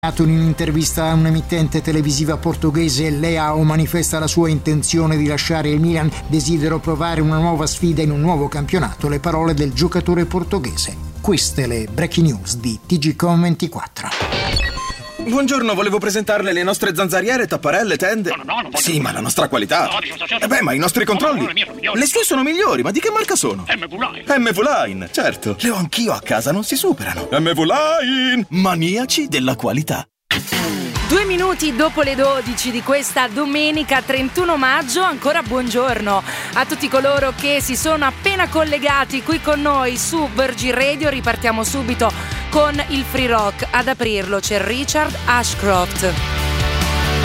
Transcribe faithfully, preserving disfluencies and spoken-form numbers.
In un'intervista a un'emittente televisiva portoghese, Leao manifesta la sua intenzione di lasciare il Milan. Desidero provare una nuova sfida in un nuovo campionato, le parole del giocatore portoghese. Queste le breaking news di T G Com ventiquattro. Buongiorno, volevo presentarle le nostre zanzariere, tapparelle, tende. No, no, no, non voglio. Sì, ma la nostra qualità. No, dici, Eh beh, ma i nostri controlli. No, no, le mie sono migliori. Le sue sono migliori, ma di che marca sono? M V Line. M V Line, certo. Le ho anch'io a casa, non si superano. M V Line, maniaci della qualità. Due minuti dopo le dodici di questa domenica trentuno maggio, ancora buongiorno a tutti coloro che si sono appena collegati qui con noi su Virgin Radio. Ripartiamo subito con il free rock. Ad aprirlo c'è Richard Ashcroft.